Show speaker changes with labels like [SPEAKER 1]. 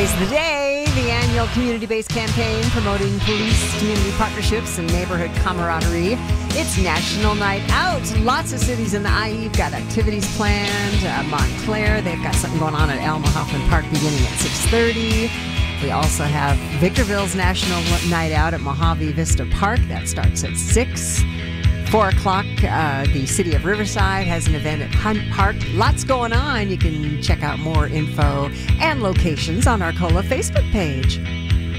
[SPEAKER 1] Today's the day, the annual community-based campaign promoting police, community partnerships, and neighborhood camaraderie. It's National Night Out. Lots of cities in the IE have got activities planned. Montclair, they've got something going on at Alma Hoffman Park beginning at 6:30. We also have Victorville's National Night Out at Mojave Vista Park. That starts at 6. 4 o'clock, the City of Riverside has an event at Hunt Park. Lots going on. You can check out more info and locations on our Arcola Facebook page.